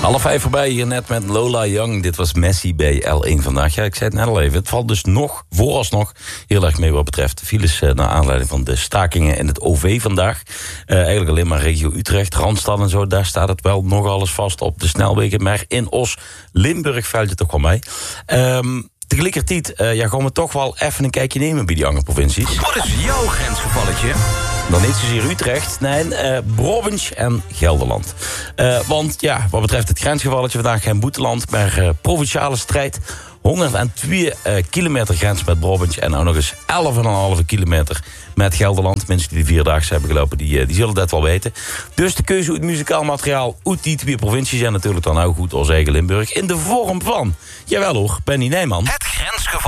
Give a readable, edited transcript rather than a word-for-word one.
5:30 voorbij, hier net met Lola Young. Dit was Messi bij L1 vandaag. Ja, ik zei het net al even. Het valt dus vooralsnog heel erg mee wat betreft de files naar aanleiding van de stakingen in het OV vandaag. Eigenlijk alleen maar regio Utrecht, Randstad en zo. Daar staat het wel nog alles vast op de snelwegen. Maar in Os-Limburg valt je toch wel mee. Tegelijkertijd gaan we toch wel even een kijkje nemen bij die andere provincies. Wat is jouw grensgevalletje? Dan niet zozeer Utrecht, nee, Brabant en Gelderland. Want ja, wat betreft het grensgevalletje vandaag geen boeteland, maar provinciale strijd. 102 kilometer grens met Brabant en nou nog eens 11,5 kilometer met Gelderland. Mensen die de Vierdaagse hebben gelopen, die zullen dat wel weten. Dus de keuze uit muzikaal materiaal uit die twee provincies en natuurlijk dan ook goed als eigen Limburg in de vorm van, jawel hoor, Benny Nijman. Het grensgeval.